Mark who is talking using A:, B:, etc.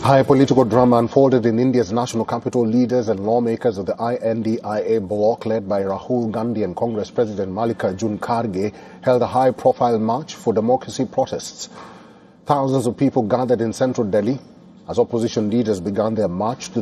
A: High political drama unfolded in India's national capital. Leaders and lawmakers of the INDIA bloc, led by Rahul Gandhi and Congress President Mallikarjun Kharge, held a high-profile march for democracy protests. Thousands of people gathered in central Delhi as opposition leaders began their march to